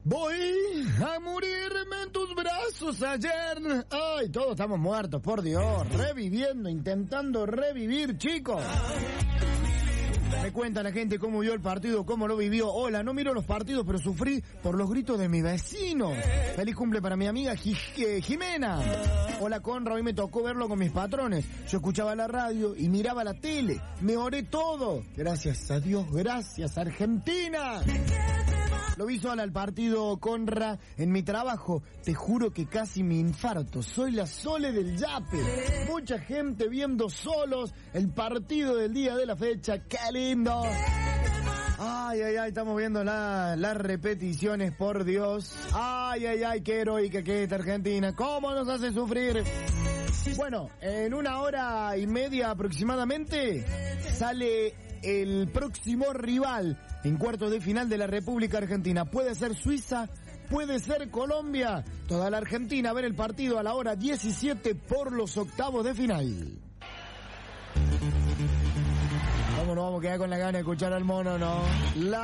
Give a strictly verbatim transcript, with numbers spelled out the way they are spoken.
Voy a morirme en tus brazos ayer. Ay, todos estamos muertos, por Dios. Reviviendo, intentando revivir, chicos. Me cuenta la gente cómo vio el partido, cómo lo vivió. Hola, no miro los partidos, pero sufrí por los gritos de mi vecino. Feliz cumple para mi amiga Jimena. Hola, Conra, hoy me tocó verlo con mis patrones. Yo escuchaba la radio y miraba la tele. Me oré todo. Gracias a Dios, gracias Argentina. Lo vi sola al partido, Conra, en mi trabajo. Te juro que casi me infarto. Soy la Sole del Yape. Mucha gente viendo solos el partido del día de la fecha. ¡Qué lindo! Ay, ay, ay, estamos viendo la, las repeticiones, por Dios. Ay, ay, ay, qué heroica que es Argentina. ¿Cómo nos hace sufrir? Bueno, en una hora y media aproximadamente sale el próximo rival en cuartos de final de la República Argentina. Puede ser Suiza, puede ser Colombia. Toda la Argentina a ver el partido a la hora diecisiete por los octavos de final. ¿Cómo nos vamos a quedar con la gana de escuchar al mono, no? La